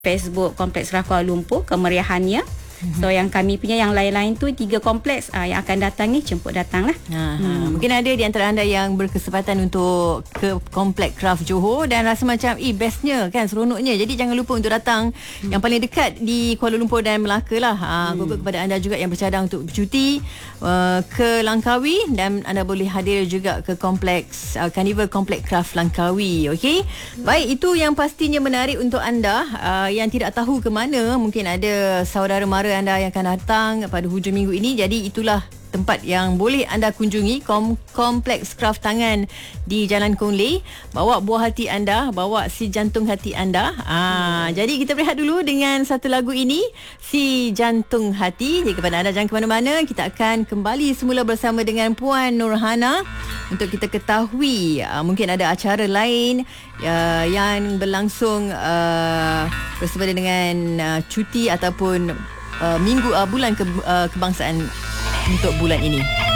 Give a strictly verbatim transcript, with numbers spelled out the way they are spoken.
Facebook Kompleks Craft Kuala Lumpur, kemeriahannya. So yang kami punya yang lain-lain tu tiga kompleks uh, yang akan datang ni jemput datang lah. Ha, hmm. Mungkin ada di antara anda yang berkesempatan untuk ke Kompleks Craft Johor dan rasa macam eh bestnya kan, seronoknya. Jadi jangan lupa untuk datang hmm. yang paling dekat di Kuala Lumpur dan Melaka lah. Ha, hmm. kepada anda juga yang bercadang untuk bercuti uh, ke Langkawi, dan anda boleh hadir juga ke Kompleks uh, Carnival Kompleks Craft Langkawi. Okey. Hmm. Baik, itu yang pastinya menarik untuk anda uh, yang tidak tahu ke mana. Mungkin ada saudara mara anda yang akan datang pada hujung minggu ini. Jadi itulah tempat yang boleh anda kunjungi, Kom- Kompleks Craft Tangan di Jalan Kong Lei. Bawa buah hati anda, bawa si jantung hati anda. Ah, hmm. Jadi kita berehat dulu dengan satu lagu ini, Si Jantung Hati. Jadi kepada anda jangan ke mana-mana, kita akan kembali semula bersama dengan Puan Nurhana untuk kita ketahui uh, mungkin ada acara lain uh, yang berlangsung uh, bersama dengan uh, cuti ataupun Uh, minggu uh, bulan ke, uh, kebangsaan untuk bulan ini.